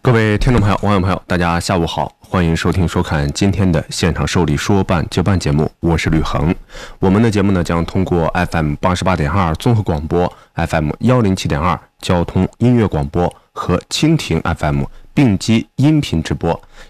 各位听众朋友、网友朋友，大家下午好，欢迎收听收看今天的现场受理说办就办节目，我是吕恒。我们的节目呢将通过 FM 88.2综合广播、FM 107.2交通音乐广播和蜻蜓 FM 并机音频直播，